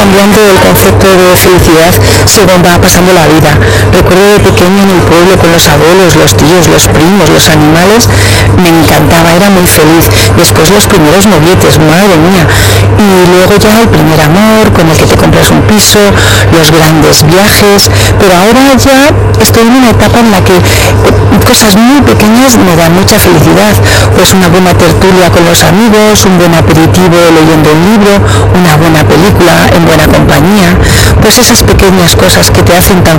cambiando el concepto de felicidad según va pasando la vida. Recuerdo de pequeño en el pueblo con los abuelos, los tíos, los primos, los animales, me encantaba, era muy feliz. Después los primeros novietes, madre mía, y luego ya el primer amor con el que te compras un piso, los grandes viajes, pero ahora ya estoy en una etapa en la que cosas muy pequeñas me dan mucha felicidad, pues una buena tertulia con los amigos, un buen aperitivo leyendo un libro, una buena película en buena compañía, pues esas pequeñas cosas que te hacen tan